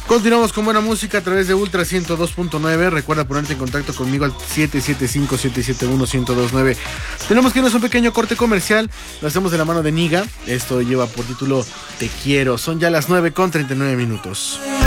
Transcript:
Continuamos con buena música a través de Ultra 102.9. Recuerda ponerte en contacto conmigo al 775-771-1029. Tenemos que irnos a un pequeño corte comercial. Lo hacemos de la mano de Niga. Esto lleva por título Te Quiero. Son ya las 9:39 minutos.